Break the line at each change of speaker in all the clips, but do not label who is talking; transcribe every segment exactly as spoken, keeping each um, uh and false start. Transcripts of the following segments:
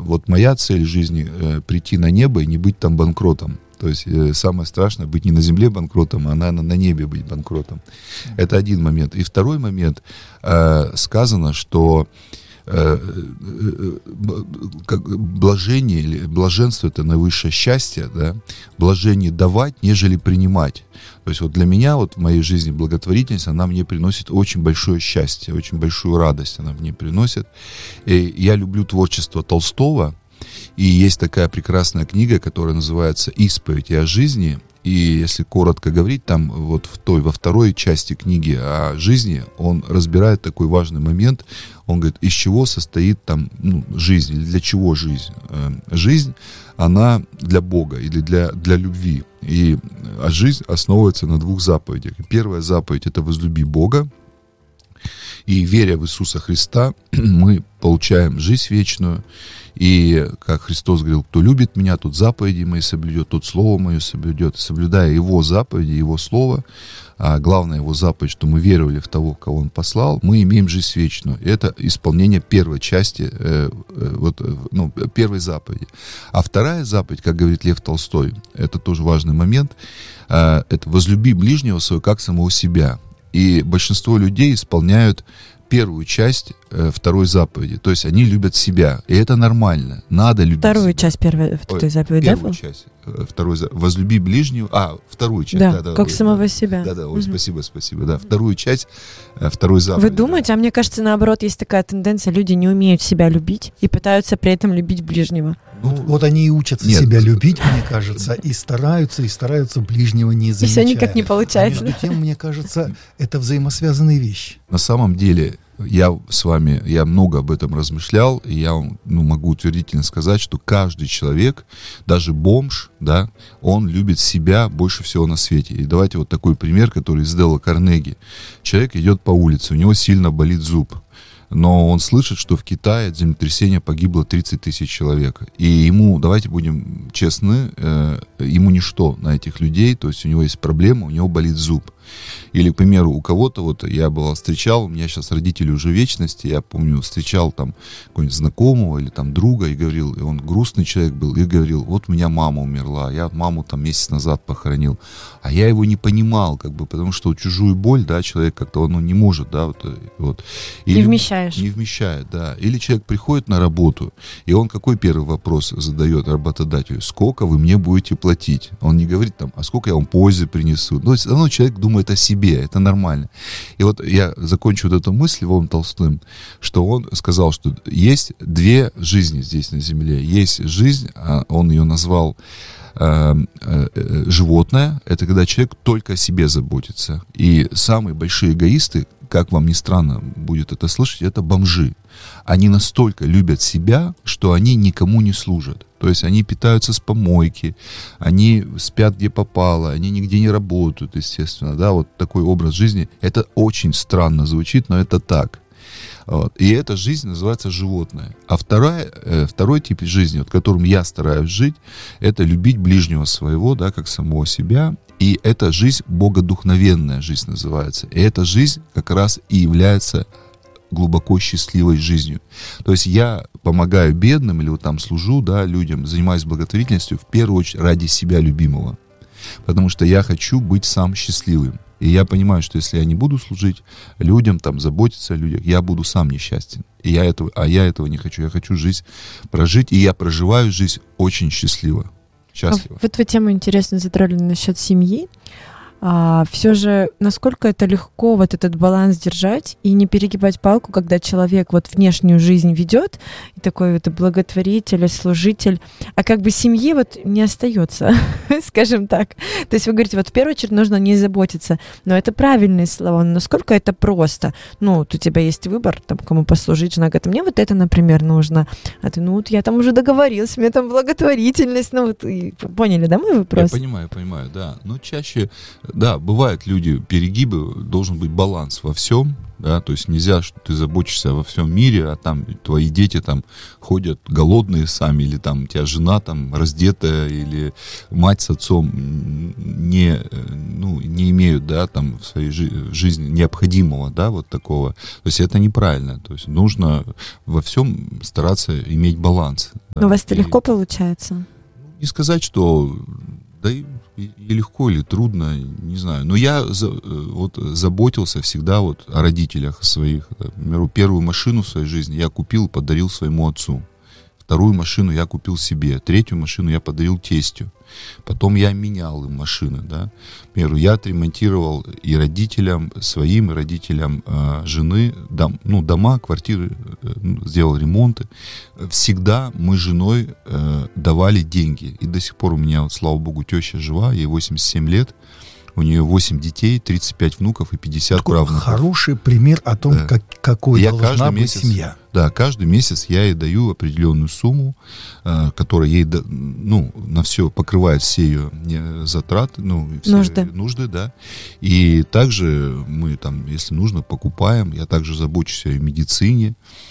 вот моя цель в жизни э, прийти на небо и не быть там банкротом. То есть э, самое страшное быть не на земле банкротом, а на, на небе быть банкротом. Mm-hmm. Это один момент. И второй момент. Э, сказано, что э, э, как блажение или блаженство — это наивысшее счастье, да? Блажение давать, нежели принимать. То есть вот для меня, вот в моей жизни благотворительность, она мне приносит очень большое счастье, очень большую радость она мне приносит. И я люблю творчество Толстого, и есть такая прекрасная книга, которая называется «Исповедь о жизни». И если коротко говорить, там вот в той, во второй части книги о жизни он разбирает такой важный момент. Он говорит, из чего состоит там ну, жизнь, или для чего жизнь. Жизнь, она для Бога или для, для любви. И а жизнь основывается на двух заповедях. Первая заповедь — это возлюби Бога. И веря в Иисуса Христа, мы получаем жизнь вечную. И, как Христос говорил, кто любит меня, тот заповеди мои соблюдет, тот слово мое соблюдет. Соблюдая Его заповеди, Его слово, а главное Его заповедь, что мы веровали в того, кого Он послал, мы имеем жизнь вечную. И это исполнение первой части, э, э, вот, ну, первой заповеди. А вторая заповедь, как говорит Лев Толстой, это тоже важный момент, э, это возлюби ближнего своего, как самого себя. И большинство людей исполняют первую часть э, второй заповеди. То есть они любят себя. И это нормально. Надо любить
Вторую
себя.
часть первой второй заповеди,
первую
да?
часть. Э, второй заповедь. Возлюби ближнего. А, вторую часть.
Да,
да, да,
как
ой,
самого
да,
себя.
Да, да, ой,
Угу.
спасибо, спасибо. Да, вторую часть э, второй заповеди.
Вы думаете,
да.
а мне кажется, наоборот, есть такая тенденция, люди не умеют себя любить и пытаются при этом любить ближнего.
Ну, вот, вот они и учатся
нет.
себя любить, мне кажется, и стараются, и стараются ближнего не замечать.
И все никак не получается.
А между тем, мне кажется, это взаимосвязанные вещи.
На самом деле, я с вами, я много об этом размышлял, и я вам, ну, могу утвердительно сказать, что каждый человек, даже бомж, да, он любит себя больше всего на свете. И давайте вот такой пример, который из Дейла Карнеги. Человек идет по улице, у него сильно болит зуб, но он слышит, что в Китае от землетрясения погибло тридцать тысяч человек. И ему, давайте будем честны, э, ему ничто на этих людей, то есть у него есть проблема, у него болит зуб. Или, к примеру, у кого-то, вот я был, встречал, у меня сейчас родители уже в вечности, я помню, встречал там какого-нибудь знакомого или там друга и говорил, и он грустный человек был, и говорил, вот у меня мама умерла, я маму там месяц назад похоронил. А я его не понимал, как бы, потому что чужую боль, да, человек как-то, он ну, не может, да, вот. вот. Или,
не вмещаешь.
Не вмещает, да. Или человек приходит на работу, и он какой первый вопрос задает работодателю? Сколько вы мне будете платить? Он не говорит там, а сколько я вам пользы принесу? То есть, ну, человек думает о себе, это нормально. И вот я закончу вот эту мысль Львом Толстым, что он сказал, что есть две жизни здесь на земле. Есть жизнь, он ее назвал э, э, животное, это когда человек только о себе заботится. И самые большие эгоисты, как вам ни странно будет это слышать, это бомжи. Они настолько любят себя, что они никому не служат. То есть они питаются с помойки, они спят где попало, они нигде не работают, естественно. Да, вот такой образ жизни. Это очень странно звучит, но это так. Вот. И эта жизнь называется животное. А вторая, э, второй тип жизни, вот, которым я стараюсь жить, это любить ближнего своего, да, как самого себя. И эта жизнь богодухновенная жизнь называется. И эта жизнь как раз и является глубоко счастливой жизнью. То есть я помогаю бедным или вот там служу, да, людям, занимаюсь благотворительностью в первую очередь ради себя любимого. Потому что я хочу быть сам счастливым. И я понимаю, что если я не буду служить людям, там, заботиться о людях, я буду сам несчастен. И я этого, а я этого не хочу. Я хочу жизнь прожить, и я проживаю жизнь очень счастливо, счастливо.
А вот вы тему интересно затронули насчет семьи. А, все же, насколько это легко вот этот баланс держать и не перегибать палку, когда человек вот внешнюю жизнь ведет, и такой вот благотворитель, служитель, а как бы семьи вот не остается, скажем так. То есть вы говорите, вот в первую очередь нужно не заботиться, но это правильные слова, но насколько это просто. Ну, вот у тебя есть выбор, там, кому послужить, жена говорит, мне вот это, например, нужно, а ты, ну, вот я там уже договорился, мне там благотворительность, ну, вот, и, поняли, да, мой вопрос?
Я понимаю, понимаю, да, но чаще... да, бывают люди, перегибы, должен быть баланс во всем, да, то есть нельзя, что ты заботишься во всем мире, а там твои дети там ходят голодные сами, или там у тебя жена там раздетая, или мать с отцом не, ну, не имеют, да, там в своей жи- жизни необходимого, да, вот такого. То есть это неправильно, то есть нужно во всем стараться иметь баланс. Да.
Но у вас это
И
легко получается?
не сказать, что да и, и легко или трудно, не знаю. Но я за, вот заботился всегда вот о родителях своих. Например, первую машину в своей жизни я купил, подарил своему отцу. Вторую машину я купил себе. Третью машину я подарил тестю. Потом я менял им машины, да. Например, я отремонтировал и родителям своим, и родителям э, жены, дом, ну, дома, квартиры, э, сделал ремонты. Всегда мы с женой э, давали деньги. И до сих пор у меня, вот, слава богу, теща жива, ей восемьдесят семь лет. У нее восемь детей, тридцать пять внуков и пятьдесят
Такой
правнуков.
Хороший пример о том,
да.
как, какой
я
должна быть
месяц,
семья.
Да, каждый месяц я ей даю определенную сумму, э, которая ей, ну, на все покрывает все ее затраты, ну, все
нужды.
нужды, да. И также мы там, если нужно, покупаем. Я также забочусь о медицине.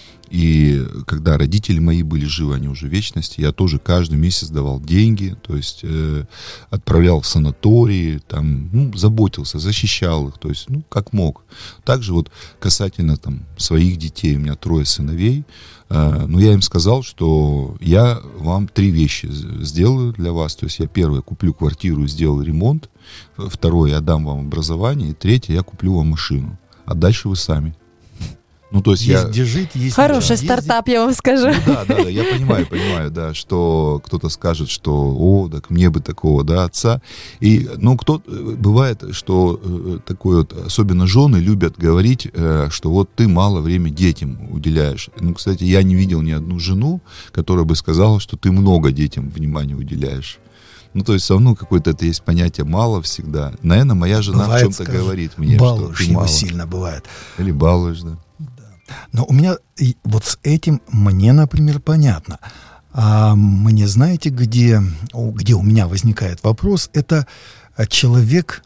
И когда родители мои были живы, они уже в вечности, я тоже каждый месяц давал деньги, то есть э, отправлял в санатории, там, ну, заботился, защищал их, то есть, ну, как мог. Также вот касательно там своих детей, у меня трое сыновей, э, но я им сказал, что я вам три вещи сделаю для вас, то есть я первое куплю квартиру и сделаю ремонт, второе я дам вам образование, и третье я куплю вам машину, а дальше вы сами. Ну, то есть
есть
я...
где жить, есть
Хороший
да,
стартап, я вам скажу.
Ну, да, да, да, я понимаю, понимаю, да, что кто-то скажет, что, о, так мне бы такого, да, отца. И, ну, кто, бывает, что э, такое вот, особенно жены любят говорить, э, что вот ты мало времени детям уделяешь. Ну, кстати, я не видел ни одну жену, которая бы сказала, что ты много детям внимания уделяешь. Ну, то есть, все равно какое-то это есть понятие «мало» всегда. Наверное, моя жена
бывает,
в чем-то
скажет,
говорит мне,
балуешь
что ты
его
мало.
сильно, бывает.
Или балуешь, да.
Но у меня и вот с этим мне, например, понятно. А мне, знаете, где, где у меня возникает вопрос, это человек,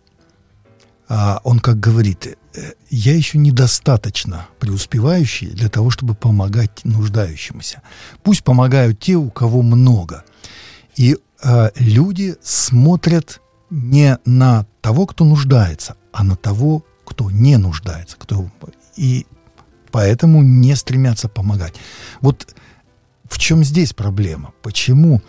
он как говорит, я еще недостаточно преуспевающий для того, чтобы помогать нуждающимся. Пусть помогают те, у кого много. И а, люди смотрят не на того, кто нуждается, а на того, кто не нуждается. Кто... И поэтому не стремятся помогать. Вот в чем здесь проблема? Почему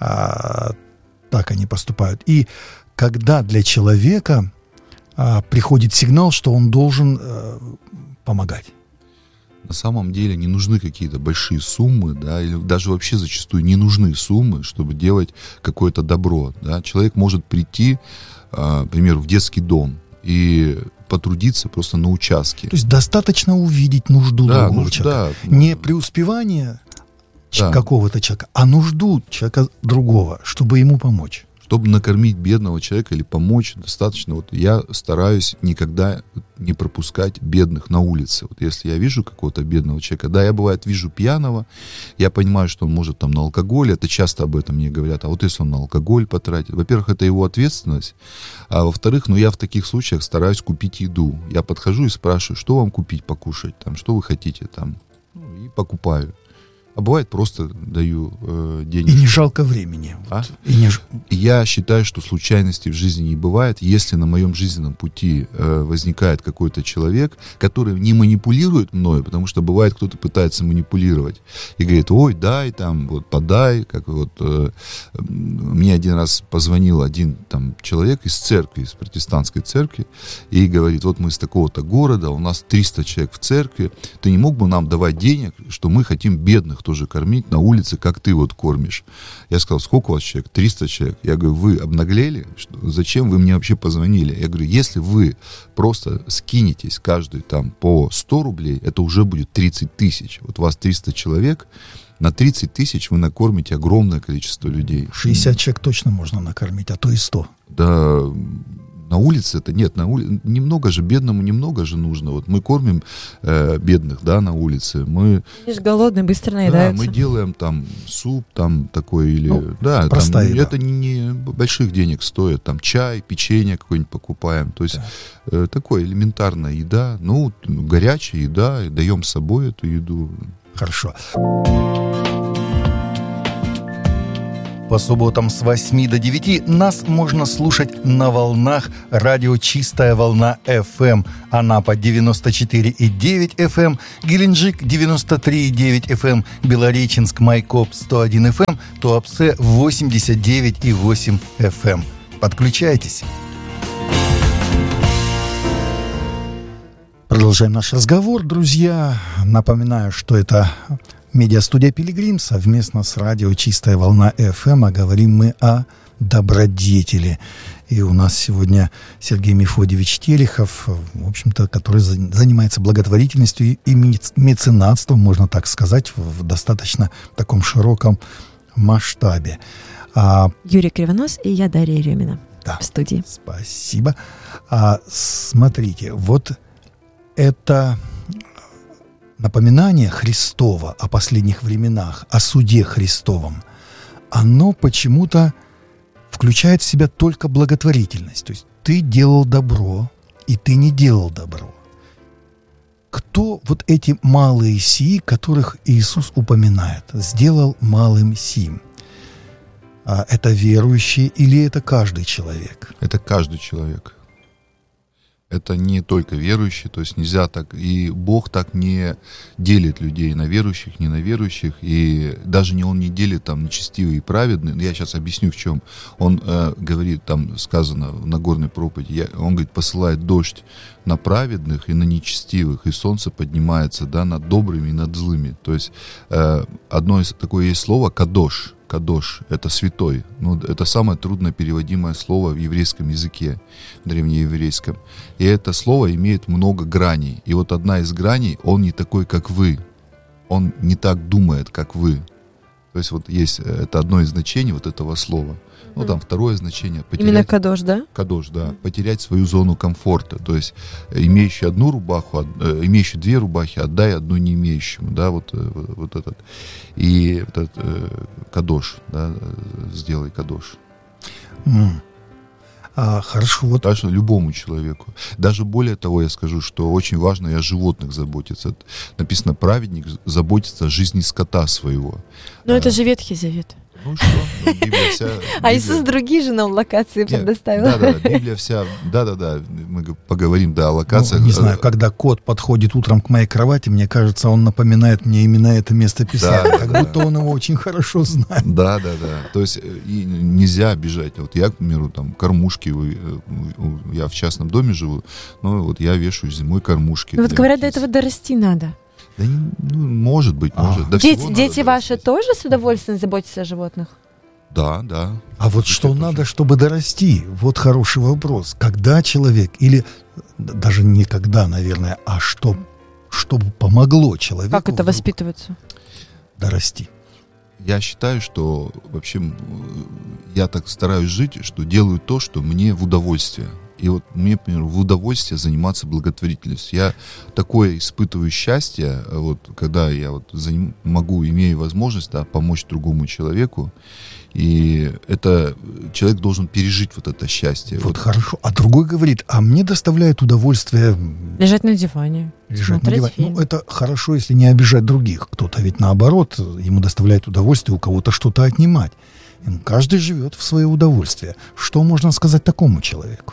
а, так они поступают? И когда для человека а, приходит сигнал, что он должен а, помогать?
На самом деле не нужны какие-то большие суммы, да, или даже вообще зачастую не нужны суммы, чтобы делать какое-то добро, да. Человек может прийти, а, к примеру, в детский дом и потрудиться просто на участке.
То есть достаточно увидеть нужду
да,
другого
ну,
человека.
Да,
не преуспевание
да.
какого-то человека, а нужду человека другого, чтобы ему помочь.
Чтобы накормить бедного человека или помочь, достаточно. Вот я стараюсь никогда не пропускать бедных на улице. Вот если я вижу какого-то бедного человека, да, я бывает вижу пьяного, я понимаю, что он может там на алкоголь, это часто об этом мне говорят, а вот если он на алкоголь потратит, во-первых, это его ответственность, а во-вторых, ну я в таких случаях стараюсь купить еду. Я подхожу и спрашиваю, что вам купить покушать, там, что вы хотите там, ну, и покупаю. А бывает, просто даю э, деньги.
И не жалко времени.
А?
Вот. И не...
Я считаю, что случайностей в жизни не бывает. Если на моем жизненном пути э, возникает какой-то человек, который не манипулирует мною, потому что бывает, кто-то пытается манипулировать и говорит, ой, дай там, вот подай. Как вот э, мне один раз позвонил один там человек из церкви, из протестантской церкви, и говорит, вот мы из такого-то города, у нас триста человек в церкви, ты не мог бы нам давать денег, что мы хотим бедных тоже кормить на улице, как ты вот кормишь. Я сказал, сколько у вас человек? триста человек. Я говорю, вы обнаглели? Что, зачем вы мне вообще позвонили? Я говорю, если вы просто скинетесь каждый там по сто рублей, это уже будет тридцать тысяч. Вот у вас триста человек, на тридцать тысяч вы накормите огромное количество людей.
шестьдесят человек точно можно накормить, а то и сто.
Да, на улице это нет, на улице немного же, бедному немного же нужно. Вот мы кормим э, бедных, да, на улице. Мы...
Они же голодные, быстро наедаются.
Да, мы делаем там суп, там такой, или...
Ну,
да,
простая
там,
еда.
это не, не больших денег стоит. Там чай, печенье какое-нибудь покупаем. То есть
Да.
э, такое элементарная еда. Ну, горячая еда, и даем с собой эту еду.
Хорошо. По субботам с восьми до девяти нас можно слушать на волнах радио «Чистая волна эф эм». Анапа девяносто четыре и девять эф эм, Геленджик девяносто три и девять эф эм, Белореченск, Майкоп сто один эф эм, Туапсе восемьдесят девять и восемь эф эм. Подключайтесь. Продолжаем наш разговор, друзья. Напоминаю, что это медиастудия «Пилигрим» совместно с радио «Чистая волна эф эм», а говорим мы о добродетели. И у нас сегодня Сергей Мефодьевич Терехов, в общем-то, который занимается благотворительностью и меценатством, можно так сказать, в достаточно таком широком масштабе. А,
Юрий Кривонос и я, Дарья Еремина,
да,
в студии.
Спасибо. А, смотрите, вот это напоминание Христова о последних временах, о суде Христовом, оно почему-то включает в себя только благотворительность. То есть ты делал добро, и ты не делал добро. Кто вот эти малые сии, которых Иисус упоминает, сделал малым сим? А это верующий или это каждый человек?
Это каждый человек. Это не только верующие, то есть нельзя так, и Бог так не делит людей на верующих, не на верующих, и даже не Он не делит там нечестивые и праведные. Я сейчас объясню в чем. Он э, говорит, там сказано в Нагорной проповеди, я, он говорит, посылает дождь на праведных и на нечестивых, и солнце поднимается, да, над добрыми и над злыми. То есть э, одно из такое есть слово «кадош». Кадош — это святой. Ну, это самое трудно переводимое слово в еврейском языке, древнееврейском. И это слово имеет много граней. И вот одна из граней, он не такой, как вы. Он не так думает, как вы. То есть вот есть, это одно из значений вот этого слова. Ну, там второе значение. Потерять,
Именно кадош, да?
Кадош, да. Потерять свою зону комфорта. То есть, имеющий одну рубаху, э, имеющий две рубахи, отдай одну не имеющему, да, вот, э, вот этот. И этот э, кадош, да, сделай кадош.
Mm. А, хорошо. Вот.
Даже любому человеку. Даже более того, я скажу, что очень важно и о животных заботиться. Написано, праведник заботится о жизни скота своего.
Но это же Ветхий Завет.
Ну что, Библия вся...
А Иисус другие же нам локации предоставил.
Да-да, Библия вся... Да-да-да, мы поговорим, да, о локациях.
Ну, не знаю, когда кот подходит утром к моей кровати, мне кажется, он напоминает мне именно это место Писания.
Да,
как
да,
будто
да.
он его очень хорошо знает.
Да-да-да. То есть и нельзя обижать. Вот я, к примеру, там, кормушки, я в частном доме живу, но вот я вешаю зимой кормушки.
Ну вот говорят, до этого дорасти надо.
Да, не, ну, может быть,
А.
может. До
Дети,
всего
дети
надо
ваши
дорасти.
тоже с удовольствием заботятся о животных?
Да, да.
А вот
Дети
что
тоже.
надо, чтобы дорасти? Вот хороший вопрос. Когда человек, или даже не когда, наверное, а что, чтобы помогло человеку
Как это
вдруг
воспитывается?
дорасти?
Я считаю, что вообще м, я так стараюсь жить, что делаю то, что мне в удовольствие. И вот мне, например, в удовольствие заниматься благотворительностью. Я такое испытываю счастье, вот, когда я вот заним, могу, имею возможность, да, помочь другому человеку. И это человек должен пережить вот это счастье.
Вот,
Вот.
хорошо. А другой говорит, а мне доставляет удовольствие
Лежать на диване.
лежать на
смотреть
диване.
фильм.
Ну, это хорошо, если не обижать других. Кто-то ведь наоборот, ему доставляет удовольствие у кого-то что-то отнимать. Каждый живет в свое удовольствие. Что можно сказать такому человеку?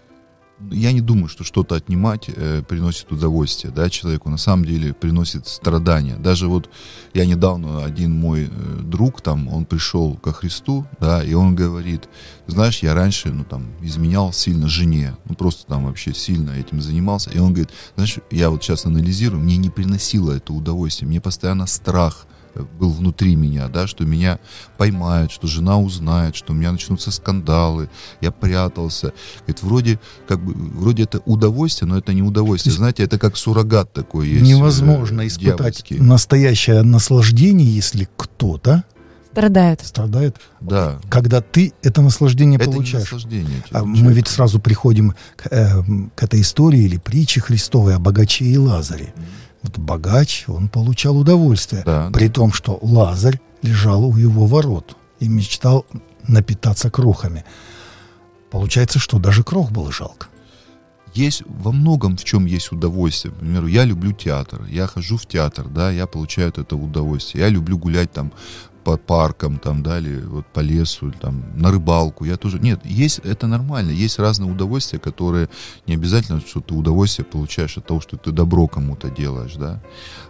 Я не думаю, что что-то отнимать э, приносит удовольствие, да, человеку. На самом деле приносит страдания. Даже вот я недавно, один мой э, друг, там, он пришел ко Христу, да, и он говорит, знаешь, я раньше, ну, там, изменял сильно жене, ну, просто там вообще сильно этим занимался. И он говорит, знаешь, я вот сейчас анализирую, мне не приносило это удовольствие, мне постоянно страх был внутри меня, да, что меня поймают, что жена узнает, что у меня начнутся скандалы, я прятался. Говорит, вроде, как бы, вроде это удовольствие, но это не удовольствие. Знаете, это как суррогат такой есть.
Невозможно
э,
испытать
дьявольский.
настоящее наслаждение, если кто-то
Страдает.
Страдает.
Да.
Когда ты это наслаждение
Это
получаешь.
не наслаждение.
А мы ведь сразу приходим к, э, к этой истории или притче Христовой о богаче и Лазаре. Вот богач, он получал удовольствие,
Да,
при
да.
том, что Лазарь лежал у его ворот и мечтал напитаться крохами. Получается, что даже крох было жалко.
Есть во многом в чем есть удовольствие. К примеру, я люблю театр. Я хожу в театр, да, я получаю от этого удовольствие. Я люблю гулять там по паркам, там, да, или вот по лесу, или, там, на рыбалку. Я тоже. Нет, есть, это нормально. Есть разные удовольствия, которые не обязательно, что ты удовольствие получаешь от того, что ты добро кому-то делаешь, да.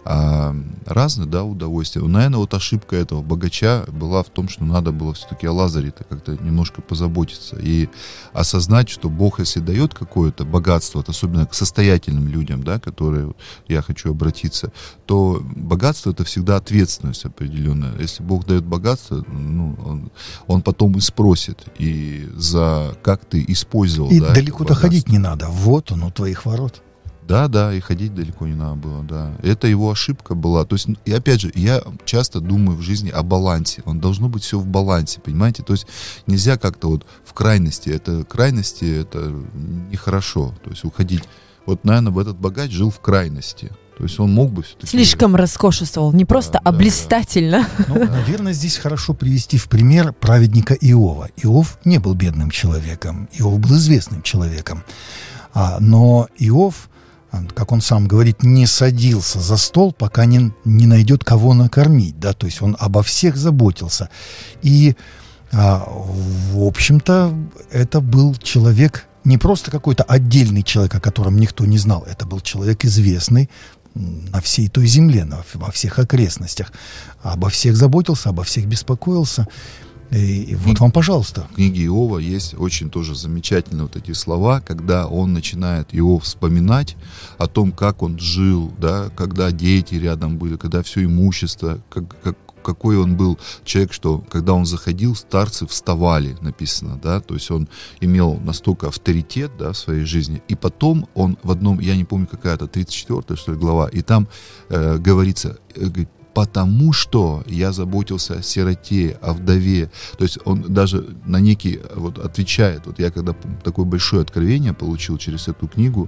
А, разные, да, удовольствия. Наверное, вот ошибка этого богача была в том, что надо было все-таки о Лазаре-то как-то немножко позаботиться и осознать, что Бог, если дает какое-то богатство, вот особенно к состоятельным людям, да, которые я хочу обратиться, то богатство — это всегда ответственность определенная. Если Бог дает богатство, ну, он, он потом и спросит, и за как ты использовал.
И
да,
далеко-то ходить не надо. Вот он у твоих ворот.
Да, да, и ходить далеко не надо было, да. Это его ошибка была. То есть, и опять же, я часто думаю в жизни о балансе. Он должно быть все в балансе, понимаете? То есть нельзя как-то вот в крайности. Это крайности, это нехорошо. То есть уходить. Вот, наверное, этот богач жил в крайности. То есть он мог бы все-таки...
Слишком роскошествовал, не просто,
Да,
а
да,
блистательно.
Ну, наверное, здесь хорошо привести в пример праведника Иова. Иов не был бедным человеком. Иов был известным человеком. А, но Иов, как он сам говорит, не садился за стол, пока не, не найдет кого накормить. Да? То есть он обо всех заботился. И, а, в общем-то, это был человек, не просто какой-то отдельный человек, о котором никто не знал. Это был человек известный на всей той земле, на, во всех окрестностях. Обо всех заботился, обо всех беспокоился. И, и вот вам, пожалуйста.
В книге Иова есть очень тоже замечательные вот эти слова, когда он начинает Иов вспоминать о том, как он жил, да, когда дети рядом были, когда все имущество, как, как, какой он был человек, что когда он заходил, старцы вставали, написано, да, то есть он имел настолько авторитет, да, в своей жизни, и потом он в одном, я не помню, какая-то тридцать четвёртая, что ли, глава, и там э, говорится, э, говорит, потому что я заботился о сироте, о вдове. То есть он даже на некий, вот отвечает, вот я когда такое большое откровение получил через эту книгу,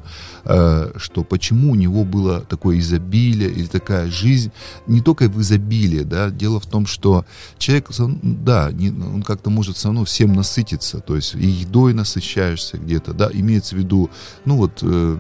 э, что почему у него было такое изобилие или такая жизнь, не только в изобилии, да, дело в том, что человек, да, не, он как-то может все равно всем насытиться, то есть и едой насыщаешься где-то, да, имеется в виду, ну вот... Э,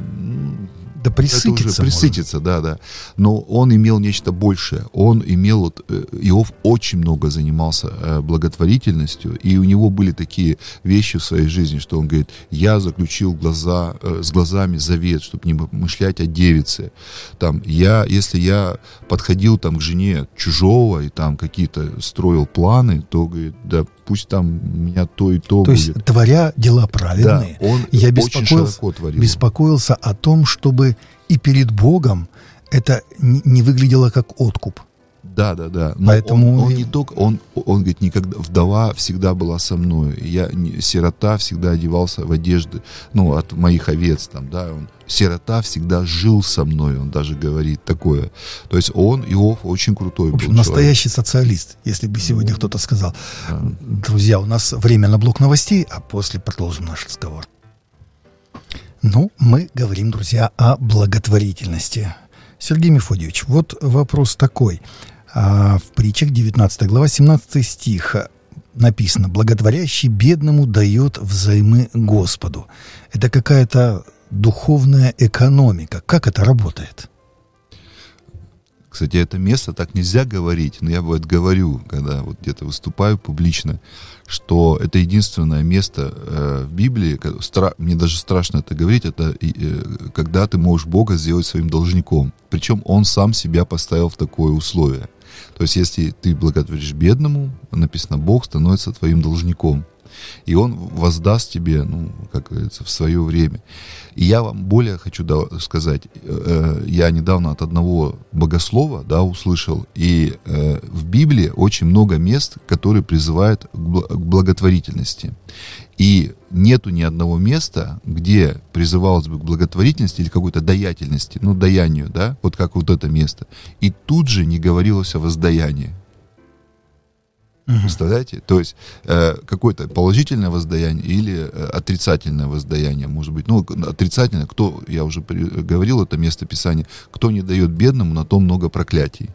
Да присытиться.
Присытиться, да, да. Но он имел нечто большее. Он имел, вот, Иов очень много занимался э, благотворительностью, и у него были такие вещи в своей жизни, что он говорит, я заключил глаза, э, с глазами завет, чтобы не помышлять о девице. Там, я, если я подходил там, к жене чужого и там какие-то строил планы, то, говорит, да пусть там у меня то и то, то будет.
То есть, творя дела праведные,
да, он
я
очень
беспокоился,
широко творил.
беспокоился о том, чтобы и перед Богом это не выглядело как откуп.
Да, да, да. Но
Поэтому
он, он
и...
не только, он, он говорит, никогда, вдова всегда была со мной. Я, не, сирота всегда одевался в одежды, ну, от моих овец там, да. Он, сирота всегда жил со мной, он даже говорит такое. То есть он, Иов, очень крутой
в общем,
был
настоящий
человек.
Социалист, если бы сегодня ну, кто-то сказал.
Да.
Друзья, у нас время на блок новостей, а после продолжим наш разговор. Ну, мы говорим, друзья, о благотворительности. Сергей Мефодьевич, вот вопрос такой. А в притчах девятнадцатой глава, семнадцатый стих написано: «Благотворящий бедному дает взаймы Господу». Это какая-то духовная экономика. Как это работает?
Кстати, это место так нельзя говорить, но я вот говорю, когда вот где-то выступаю публично, что это единственное место э, в Библии, стра- мне даже страшно это говорить, это э, когда ты можешь Бога сделать своим должником. Причем Он сам себя поставил в такое условие. То есть, если ты благотворишь бедному, написано, Бог становится твоим должником. И Он воздаст тебе, ну, как говорится, в свое время. И я вам более хочу да, сказать, э, я недавно от одного богослова, да, услышал, и э, в Библии очень много мест, которые призывают к благотворительности. И нету ни одного места, где призывалось бы к благотворительности или какой-то даятельности, ну, даянию, да, вот как вот это место. И тут же не говорилось о воздаянии. Угу. Представляете? То есть э, какое-то положительное воздаяние или э, отрицательное воздаяние, может быть. Ну, отрицательное, кто, я уже при, говорил, это место Писания, кто не дает бедному, на то много проклятий.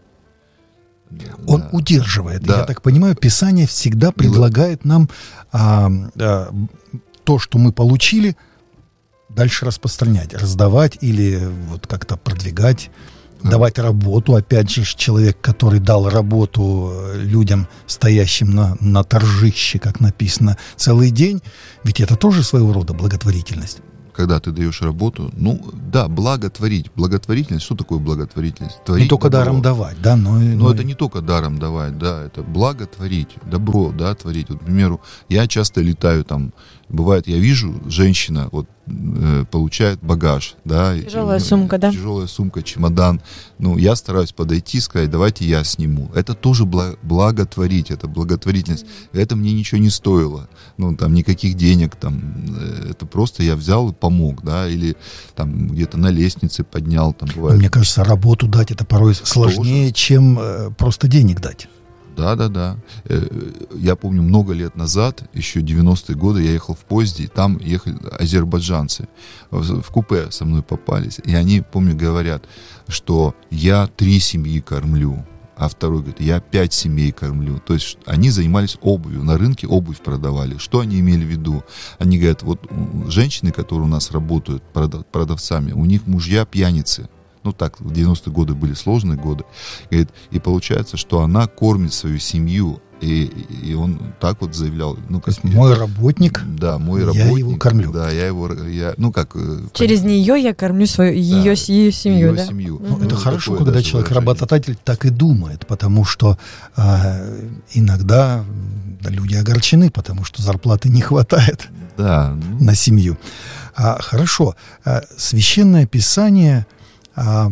Он
да.
удерживает.
Да.
Я так понимаю, Писание всегда предлагает нам а, а, то, что мы получили, дальше распространять, раздавать или вот как-то продвигать, да. давать работу. Опять же, человек, который дал работу людям, стоящим на, на торжище, как написано, целый день, ведь это тоже своего рода благотворительность.
Когда ты даешь работу, ну, да, благотворить. Благотворительность, что такое благотворительность? Творить
не только
добро.
даром давать, да, но...
Но
но...
это не только даром давать, да, это благотворить, добро, да, творить. Вот, к примеру, я часто летаю там, бывает, я вижу, женщина вот э, получает багаж, да.
Тяжелая
и,
сумка, да?
Тяжелая сумка, чемодан. Ну, я стараюсь подойти, сказать, давайте я сниму. Это тоже благо- благотворить, это благотворительность. Это мне ничего не стоило. Ну, там, никаких денег, там, э, это просто я взял и помог, да, или там где-то на лестнице поднял, там, бывает.
Мне кажется, работу дать это порой сложнее, тоже. чем э, просто денег дать.
Да, да, да. Я помню, много лет назад, еще девяностые годы, я ехал в поезде, и там ехали азербайджанцы. В купе со мной попались. И они, помню, говорят, что я три семьи кормлю, а второй говорит, я пять семей кормлю. То есть они занимались обувью, на рынке обувь продавали. Что они имели в виду? Они говорят, вот женщины, которые у нас работают продавцами, у них мужья пьяницы. Ну так, в девяностые годы были сложные годы. Говорит, и получается, что она кормит свою семью. И, и он так вот заявлял. Ну, как,
мой работник,
да, мой
я
работник,
его кормлю.
Да, я его, я, ну как...
Через нее я кормлю свою, ее,
да,
ее семью,
ее
да?
семью.
Ну,
ну,
это хорошо, когда
даже
человек,
выражение.
работодатель, так и думает, потому что э, иногда да, люди огорчены, потому что зарплаты не хватает
да, ну...
на семью. А, хорошо, а, Священное Писание... А,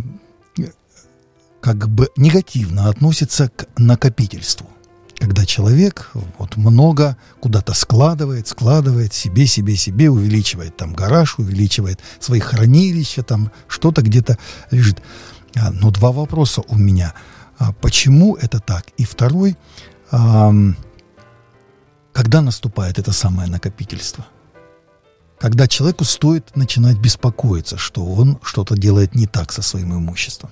как бы негативно относится к накопительству. Когда человек вот много куда-то складывает, складывает себе, себе, себе, увеличивает там гараж, увеличивает свои хранилища, там что-то где-то лежит. А, но два вопроса у меня. А, почему это так? И второй, а, когда наступает это самое накопительство? Когда человеку стоит начинать беспокоиться, что он что-то делает не так со своим имуществом.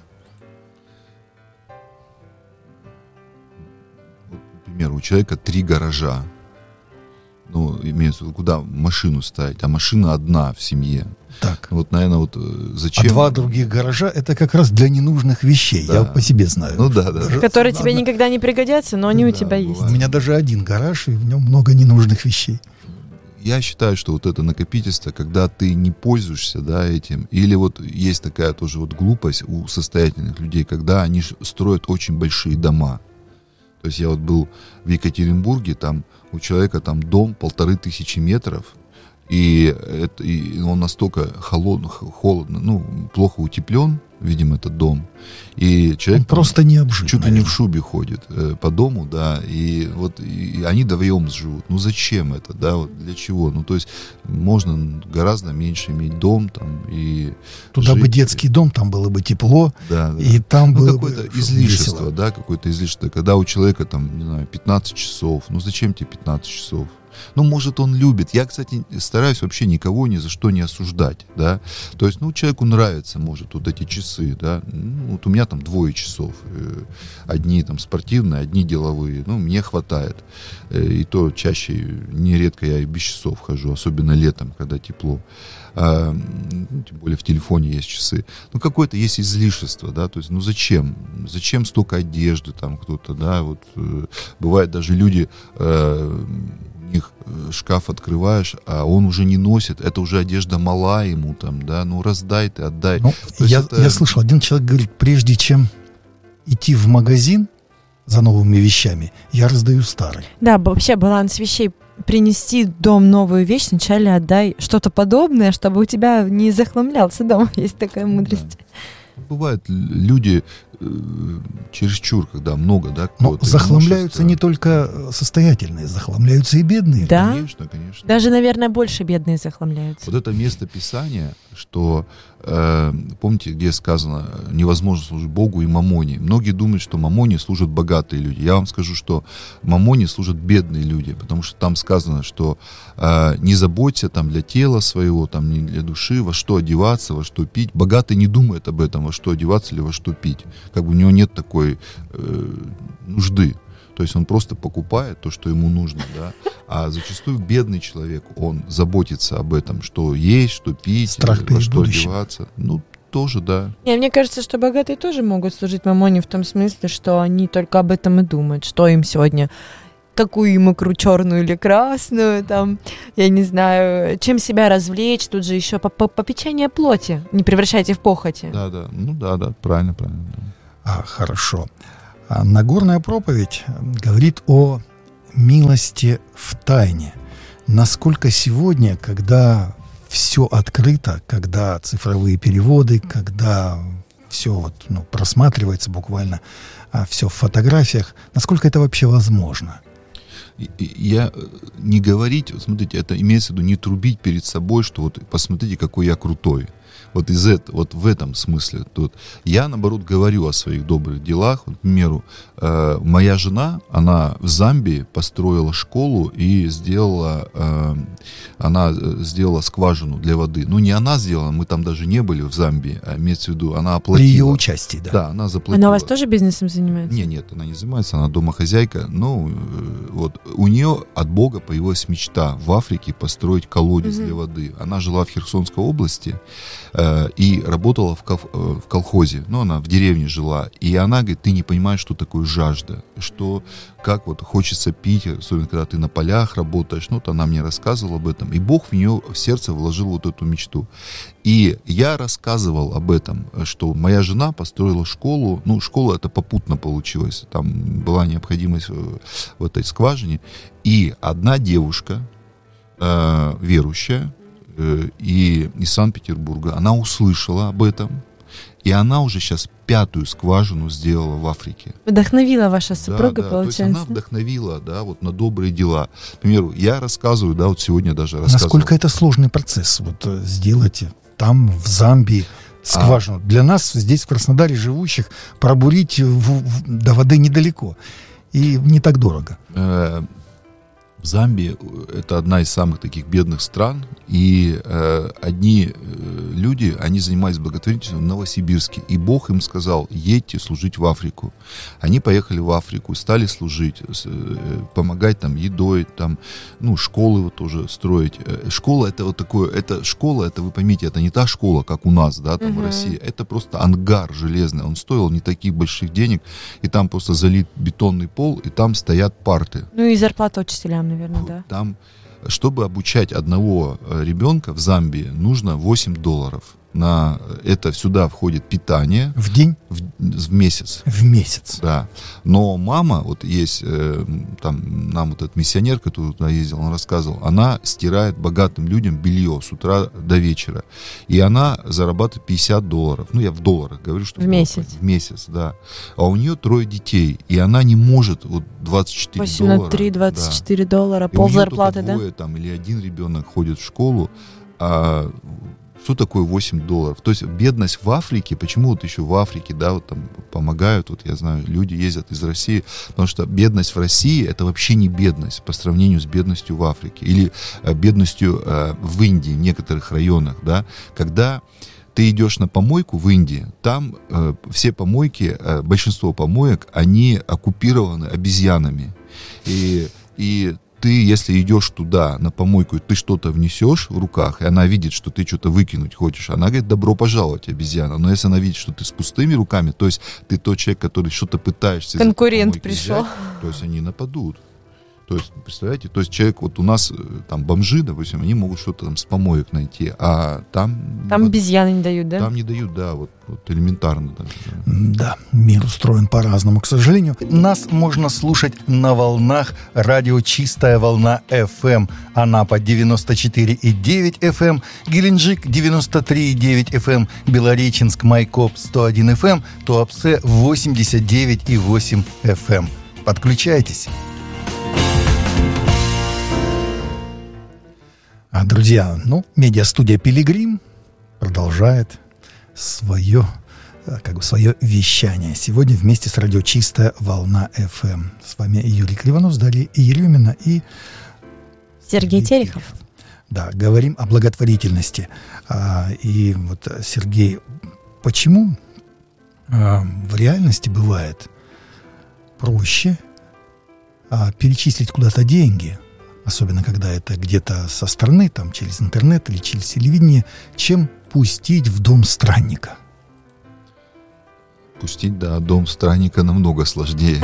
Вот, например, у человека три гаража. Ну, имеется в виду, куда машину ставить, а машина одна в семье.
Так.
Вот, наверное, вот зачем...
А два других гаража — это как раз для ненужных вещей,
да.
Я по себе знаю.
Ну да, да.
Которые тебе одна... никогда не пригодятся, но они да, у тебя
бывает.
есть.
У меня даже один гараж, и в нем много ненужных вещей.
Я считаю, что вот это накопительство, когда ты не пользуешься, да, этим, или вот есть такая тоже вот глупость у состоятельных людей, когда они строят очень большие дома. То есть я вот был в Екатеринбурге, там у человека там дом полторы тысячи метров, и, это, и он настолько холодно, холодно, ну, плохо утеплен, видимо, этот дом. И человек
он просто не обжит.
Чуть ли не в шубе ходит э, по дому, да, и вот и они вдвоем живут. Ну зачем это, да, вот для чего? Ну то есть можно гораздо меньше иметь дом там и
туда
жить.
бы детский дом, там было бы тепло,
да, да.
И там
ну,
было
какое-то
бы
излишество,
весело.
Да, какое-то излишество. Когда у человека там, не знаю, пятнадцать часов, ну зачем тебе пятнадцать часов? Ну, может, он любит. Я, кстати, стараюсь вообще никого ни за что не осуждать, да. То есть, ну, человеку нравится, может, вот эти часы, да. Ну, вот у меня там двое часов. Одни там спортивные, одни деловые. Ну, мне хватает. И то чаще, нередко я и без часов хожу, особенно летом, когда тепло. А, ну, тем более в телефоне есть часы. Ну, какое-то есть излишество, да. То есть, ну, зачем? Зачем столько одежды там кто-то, да. Вот бывает даже люди... них шкаф открываешь, а он уже не носит, это уже одежда мала ему там, да, ну раздай ты, отдай.
Ну, я,
это...
я слышал, один человек говорит, прежде чем идти в магазин за новыми вещами, я раздаю старые.
Да, вообще баланс вещей. Принести в дом новую вещь, сначала отдай что-то подобное, чтобы у тебя не захламлялся дом. Есть такая мудрость.
Да. Бывают люди э, чересчур, когда много, да.
Но захламляются не только состоятельные, захламляются и бедные.
Да,
конечно, конечно.
даже, наверное, больше бедные захламляются.
Вот это место Писания, что, э, помните, где сказано, невозможно служить Богу и мамоне. Многие думают, что мамоне служат богатые люди. Я вам скажу, что мамоне служат бедные люди, потому что там сказано, что э, не заботься там для тела своего, там, не для души, во что одеваться, во что пить. Богатый не думает об этом, во что одеваться или во что пить. Как бы у него нет такой э, нужды. То есть он просто покупает то, что ему нужно, да. А зачастую бедный человек, он заботится об этом, что есть, что пить,
Страх
во
перед
что
будущим.
одеваться. Ну, тоже, да.
Не, мне кажется, что богатые тоже могут служить мамоне в том смысле, что они только об этом и думают, что им сегодня, какую им икру, черную или красную, там, я не знаю, чем себя развлечь, тут же еще попечение плоти, не превращайте в похоти.
Да, да, ну да, да, правильно, правильно. Да.
А, хорошо. А Нагорная проповедь говорит о милости в тайне. Насколько сегодня, когда все открыто, когда цифровые переводы, когда все вот, ну, просматривается буквально, а все в фотографиях, насколько это вообще возможно?
Я не говорить, вот смотрите, это имеется в виду не трубить перед собой, что вот посмотрите, какой я крутой. Вот из этого, вот в этом смысле. Тут я, наоборот, говорю о своих добрых делах. Вот, к примеру, э, моя жена, она в Замбии построила школу и сделала, э, она сделала скважину для воды. Ну, не она сделала, мы там даже не были в Замбии, а имеется в виду, она оплатила.
При ее участии, да.
Да, она заплатила.
Она у вас тоже бизнесом занимается?
Нет, нет, она не занимается, она домохозяйка. Ну, э, вот, у нее от Бога появилась мечта в Африке построить колодец mm-hmm. для воды. Она жила в Херсонской области, и работала в, ков, в колхозе, ну, она в деревне жила, и она говорит, ты не понимаешь, что такое жажда, что, как вот хочется пить, особенно когда ты на полях работаешь, ну, вот она мне рассказывала об этом, и Бог в нее в сердце вложил вот эту мечту. И я рассказывал об этом, что моя жена построила школу, ну, школа это попутно получилось, там была необходимость в этой скважине, и одна девушка, э, верующая, и из Санкт-Петербурга, она услышала об этом, и она уже сейчас пятую скважину сделала в Африке.
Вдохновила ваша супруга,
да, да,
получается?
То есть она вдохновила, да, вот на добрые дела. К примеру, я рассказываю, да, вот сегодня даже рассказывал.
Насколько это сложный процесс, вот сделать там, в Замбии, скважину. А... Для нас здесь, в Краснодаре живущих, пробурить в, в, до воды недалеко. И не так дорого.
В Замбии это одна из самых таких бедных стран, и э, одни э, люди, они занимались благотворительностью в Новосибирске, и Бог им сказал, едьте служить в Африку. Они поехали в Африку, стали служить, э, помогать там едой, там, ну, школы вот тоже строить. Школа это вот такое, это школа, это вы поймите, это не та школа, как у нас, да, там uh-huh. в России, это просто ангар железный, он стоил не таких больших денег, и там просто залит бетонный пол, и там стоят парты.
Ну и зарплата учителям, наверное, да.
Там, чтобы обучать одного ребенка в Замбии, нужно восемь долларов. На это сюда входит питание.
В день?
В, в месяц.
В месяц.
Да. Но мама, вот есть э, там, нам вот этот миссионер, который туда ездил, он рассказывал, она стирает богатым людям белье с утра до вечера. И она зарабатывает пятьдесят долларов. Ну, я в долларах говорю, что...
В месяц.
В месяц, да. А у нее трое детей, и она не может вот двадцать четыре доллара.
восемь на три, двадцать четыре
да.
доллара,
и
пол зарплаты, да?
Двое, там, или один ребенок ходит в школу, а что такое восемь долларов? То есть бедность в Африке, почему вот еще в Африке, да, вот там помогают, вот я знаю, люди ездят из России, потому что бедность в России это вообще не бедность по сравнению с бедностью в Африке или э, бедностью э, в Индии, в некоторых районах, да, когда ты идешь на помойку в Индии, там э, все помойки, э, большинство помоек, они оккупированы обезьянами, и, и ты, если идешь туда, на помойку, и ты что-то внесешь в руках, и она видит, что ты что-то выкинуть хочешь, она говорит, добро пожаловать, обезьяна. Но если она видит, что ты с пустыми руками, то есть ты тот человек, который что-то пытаешься...
Конкурент пришел.
Взять, то есть они нападут. То есть, представляете, то есть человек, вот у нас там бомжи, допустим, они могут что-то там с помоек найти, а там...
Там
вот,
обезьяны не дают, да?
Там не дают, да, вот, вот элементарно. Там,
да, мир устроен по-разному, к сожалению. Нас можно слушать на волнах радио «Чистая волна эф эм». Анапа девяносто четыре и девять эф эм, Геленджик девяносто три и девять эф эм, Белореченск, Майкоп сто один эф эм, Туапсе восемьдесят девять и восемь эф эм. Подключайтесь. А, друзья, ну, медиастудия «Пилигрим» продолжает свое, как бы свое вещание. Сегодня вместе с радио «Чистая волна эф эм». С вами Юрий Кривонос, Дарья Еремина и
Сергей Терехов.
Да, говорим о благотворительности. А, и вот, Сергей, почему а, в реальности бывает проще а, перечислить куда-то деньги, особенно когда это где-то со стороны, там, через интернет или через телевидение, чем пустить в дом странника?
Пустить, да, дом странника намного сложнее.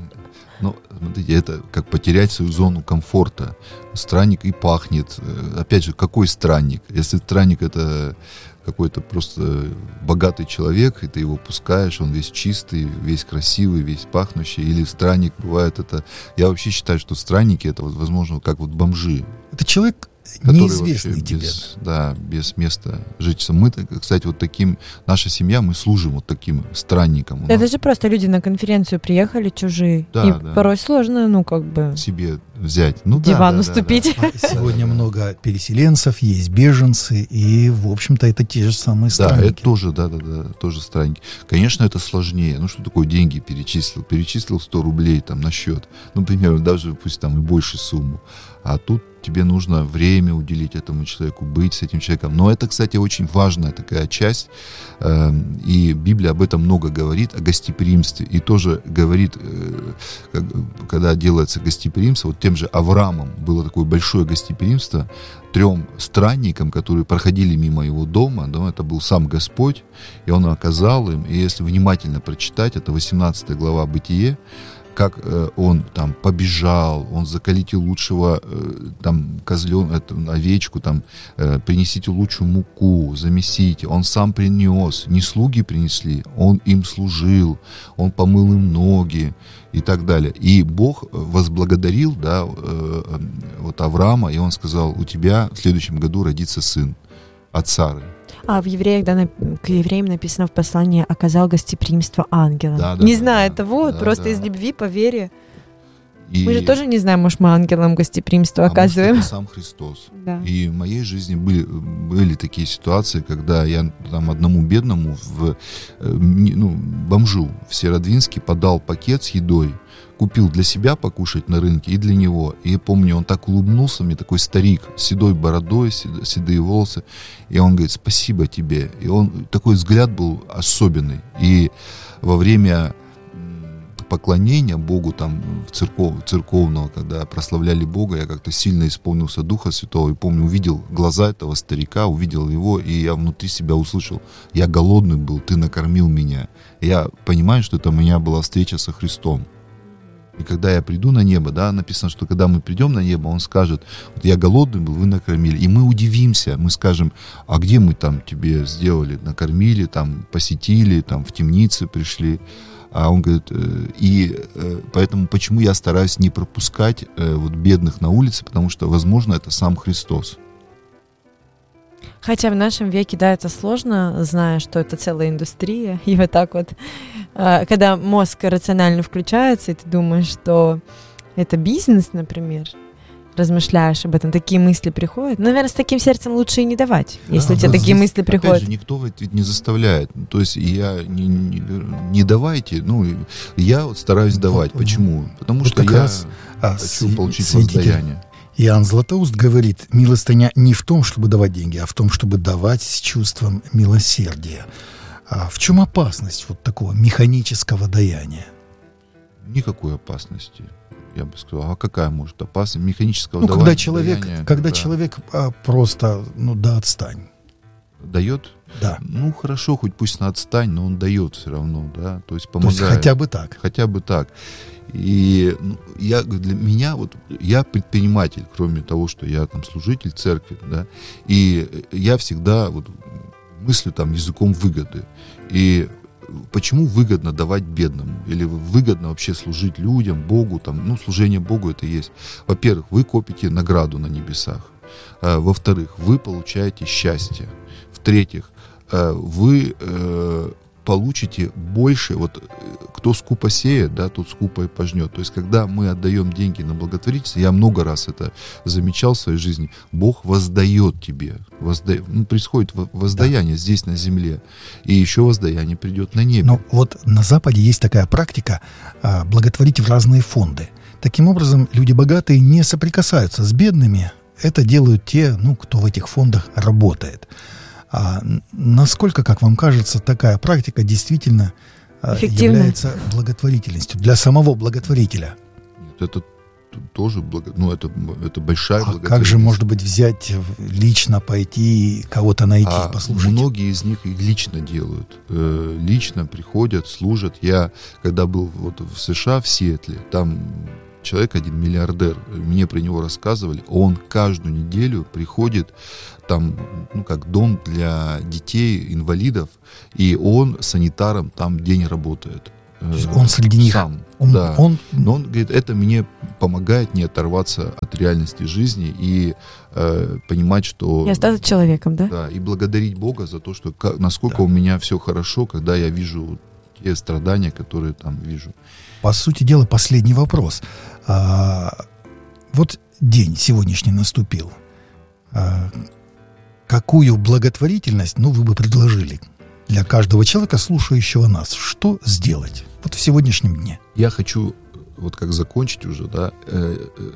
Но, смотрите, это как потерять свою зону комфорта. Странник и пахнет. Опять же, какой странник? Если странник — это какой-то просто богатый человек, и ты его пускаешь, он весь чистый, весь красивый, весь пахнущий. Или странник бывает это... Я вообще считаю, что странники — это, возможно, как вот бомжи.
Это человек неизвестный тебе.
Без, да, без места жительства. Мы, кстати, вот таким, наша семья, мы служим вот таким странникам.
Это же просто люди на конференцию приехали чужие.
Да,
и
да.
порой сложно, ну, как бы...
себе взять. Ну,
диван
да,
уступить.
Да, да, да.
Сегодня много переселенцев, есть беженцы, и, в общем-то, это те же самые странники.
Да, это тоже, да, да, да, тоже странники. Конечно, это сложнее. Ну, что такое деньги перечислил? Перечислил сто рублей там на счет. Ну, примерно, даже пусть там и больше сумму. А тут тебе нужно время уделить этому человеку, быть с этим человеком. Но это, кстати, очень важная такая часть. Э, и Библия об этом много говорит, о гостеприимстве. И тоже говорит, э, как, когда делается гостеприимство, вот тем же Авраамом было такое большое гостеприимство трем странникам, которые проходили мимо его дома. Да, это был сам Господь, и он оказал им. И если внимательно прочитать, это восемнадцатая глава Бытие, как э, он там побежал, он заколите лучшего э, там козлен, эту, овечку, там э, принесите лучшую муку, замесите. Он сам принес, не слуги принесли, он им служил, он помыл им ноги и так далее. И Бог возблагодарил, да, э, э, вот Авраама, и он сказал: у тебя в следующем году родится сын от Сары.
А в евреях, да, к евреям написано в послании: оказал гостеприимство ангелам.
Да, да,
не
да,
знаю,
да,
это вот,
да,
просто
да.
из любви, по вере.
И...
Мы же тоже не знаем, может, мы ангелам гостеприимство
а
оказываем.
может, это сам Христос.
Да.
И в моей жизни были, были такие ситуации, когда я там одному бедному, в, ну, бомжу в Северодвинске подал пакет с едой, купил для себя покушать на рынке и для него. И я помню, он так улыбнулся мне, такой старик, с седой бородой, седые волосы. И он говорит: спасибо тебе. И он, такой взгляд был особенный. И во время поклонения Богу там в церков, церковного, когда прославляли Бога, я как-то сильно исполнился Духа Святого. И помню, увидел глаза этого старика, увидел его, и я внутри себя услышал: я голодный был, ты накормил меня. И я понимаю, что это у меня была встреча со Христом. И когда я приду на небо, да, написано, что когда мы придем на небо, он скажет: вот я голодный был, вы накормили. И мы удивимся, мы скажем: а где мы там тебе сделали? Накормили, там, посетили, там, в темнице пришли. А он говорит, и поэтому почему я стараюсь не пропускать вот бедных на улице, потому что, возможно, это сам Христос.
Хотя в нашем веке, да, это сложно, зная, что это целая индустрия. И вот так вот, когда мозг рационально включается, и ты думаешь, что это бизнес, например, размышляешь об этом, такие мысли приходят. Наверное, с таким сердцем лучше и не давать, да, если у тебя такие мысли приходят.
Опять же, никто ведь не заставляет. То есть я не, не, не давайте, ну, я вот стараюсь давать. Вот, Почему? Потому вот что я раз, хочу а, получить свидетель. воздаяние.
Иоанн Златоуст говорит: милостыня не в том, чтобы давать деньги, а в том, чтобы давать с чувством милосердия. А в чем опасность вот такого механического даяния?
Никакой опасности. Я бы сказал, а какая может опасность механического
ну,
давания?
Когда человек,
даяния,
когда
да.
человек а, просто, ну да, отстань.
дает?
Да.
Ну, хорошо, хоть пусть на отстань, но он дает все равно, да, то есть помогает.
То есть хотя бы так.
Хотя бы так. И ну, я, для меня, вот, я предприниматель, кроме того, что я там служитель церкви, да, и я всегда вот мыслю там языком выгоды. И почему выгодно давать бедному? Или выгодно вообще служить людям, Богу, там, ну, служение Богу это есть. Во-первых, вы копите награду на небесах. А, во-вторых, вы получаете счастье. В-третьих, вы э, получите больше, вот кто скупо сеет, да, тот скупо и пожнет. То есть, когда мы отдаем деньги на благотворительность, я много раз это замечал в своей жизни, Бог воздает тебе, возда... ну, происходит воздаяние да. здесь на земле, и еще воздаяние придет на небе.
Но вот на Западе есть такая практика а, благотворить в разные фонды. Таким образом, люди богатые не соприкасаются с бедными, это делают те, ну, кто в этих фондах работает. А насколько, как вам кажется, такая практика действительно является благотворительностью для самого благотворителя?
Нет, это тоже благо... ну, это, это большая
а
благотворительность.
Как же, может быть, взять, лично пойти, кого-то найти,
а
послушать?
Многие из них и лично делают. Лично приходят, служат. Я, когда был вот в США, в Сиэтле, там человек один, миллиардер, мне про него рассказывали, он каждую неделю приходит, там, ну, как дом для детей, инвалидов, и он санитаром там день работает.
То есть он среди них
сам,
он,
да.
Он...
Но он говорит, это мне помогает не оторваться от реальности жизни и э, понимать, что...
И остаться человеком, да?
Да, и благодарить Бога за то, что как, насколько
да.
у меня все хорошо, когда я вижу те страдания, которые там вижу.
По сути дела, последний вопрос. А, вот день сегодняшний наступил. А, какую благотворительность, ну, вы бы предложили для каждого человека, слушающего нас? Что сделать вот в сегодняшнем дне?
Я хочу, вот как закончить уже, да, э, э,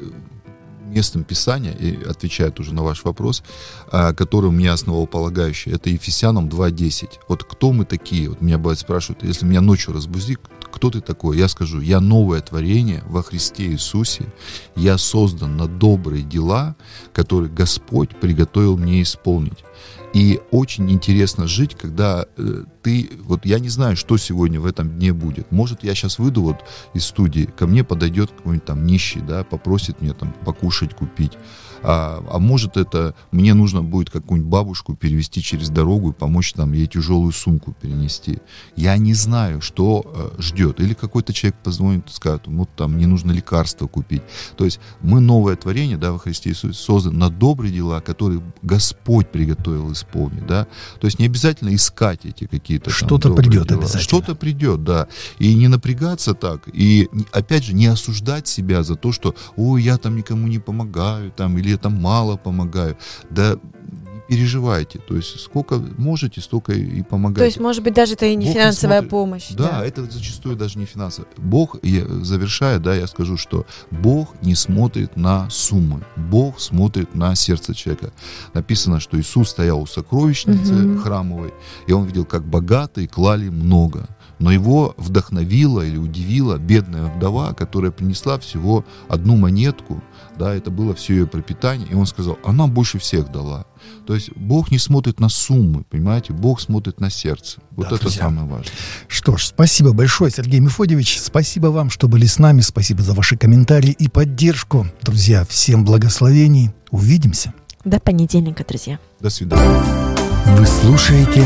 местом Писания, и отвечает уже на ваш вопрос, э, который у меня основополагающий, это Ефесянам два десять. Вот кто мы такие? Вот меня бывает спрашивают, если меня ночью разбуди, кто ты такой? Я скажу, я новое творение во Христе Иисусе, я создан на добрые дела, которые Господь приготовил мне исполнить. И очень интересно жить, когда э, ты, вот я не знаю, что сегодня в этом дне будет. Может, я сейчас выйду вот из студии, ко мне подойдет какой-нибудь там нищий, да, попросит мне там покушать, купить. А, а может, это мне нужно будет какую-нибудь бабушку перевести через дорогу и помочь там ей тяжелую сумку перенести. Я не знаю, что э, ждет. Или какой-то человек позвонит и скажет, вот там мне нужно лекарство купить. То есть мы новое творение, да, во Христе Иисусе созданы на добрые дела, которые Господь приготовил исполнить, да. То есть не обязательно искать эти какие-то там
что-то придет
дела.
обязательно.
Что-то придет, да. И не напрягаться так. И опять же не осуждать себя за то, что, ой, я там никому не помогаю, там, или я там мало помогаю. Да не переживайте. То есть сколько можете, столько и помогайте.
То есть, может быть, даже это и не
Бог
финансовая
не смотрит...
помощь.
Да,
да,
это зачастую даже не финансовая. Бог, я, завершая, да, я скажу, что Бог не смотрит на суммы. Бог смотрит на сердце человека. Написано, что Иисус стоял у сокровищницы угу. храмовой, и он видел, как богатые клали много. Но его вдохновила или удивила бедная вдова, которая принесла всего одну монетку, да, это было все ее пропитание, и он сказал, она больше всех дала. То есть Бог не смотрит на суммы, понимаете, Бог смотрит на сердце. Вот да, это друзья. Самое важное.
Что ж, спасибо большое, Сергей Мефодьевич, спасибо вам, что были с нами, спасибо за ваши комментарии и поддержку. Друзья, всем благословений, увидимся.
До понедельника, друзья.
До свидания.
Вы слушаете